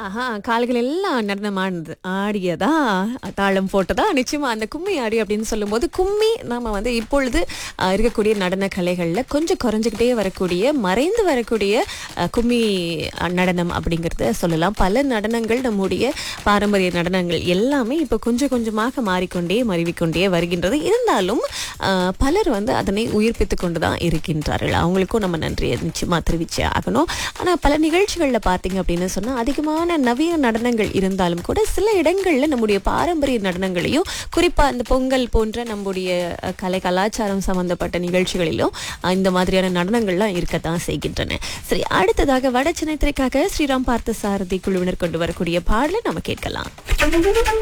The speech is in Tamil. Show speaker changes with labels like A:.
A: ஆஹா, கால்கள் எல்லாம் நடனமானது. ஆடியதா, தாளம் போட்டதா, நிச்சயமா அந்த கும்மி ஆடி அப்படின்னு சொல்லும்போது, கும்மி நாம வந்து இப்பொழுது இருக்கக்கூடிய நடன கலைகள்ல கொஞ்சம் குறைஞ்சுக்கிட்டே வரக்கூடிய, மறைந்து வரக்கூடிய கும்மி நடனம் அப்படிங்கிறத சொல்லலாம். பல நடனங்கள் நம்முடைய பாரம்பரிய நடனங்கள் எல்லாமே இப்போ கொஞ்சம் கொஞ்சமாக மாறிக்கொண்டே, மருவிக்கொண்டே வருகின்றது. இருந்தாலும் பலர் வந்து அதனை உயிர்ப்பித்துக் கொண்டு தான் இருக்கின்றார்கள். அவங்களுக்கும் நம்ம நன்றியை நிச்சயமா தெரிவிச்சே ஆகணும். ஆனா பல நிகழ்ச்சிகள்ல பார்த்தீங்க அப்படின்னு சொன்னா, அதிகமான நவீன நடனங்கள் இருந்தாலும் கூட சில இடங்கள்ல நம்முடைய பாரம்பரிய நடனங்களையும், குறிப்பா இந்த பொங்கல் போன்ற நம்முடைய கலாச்சாரம் சம்பந்தப்பட்ட நிகழ்ச்சிகளிலும் இந்த மாதிரியான நடனங்கள்லாம் இருக்கத்தான் செய்கின்றன. சரி, அடுத்ததாக வட சென்னை திரைக்காக ஸ்ரீராம் பார்த்த சாரதி குழுவினர் கொண்டு வரக்கூடிய பாடலை நம்ம கேட்கலாம்.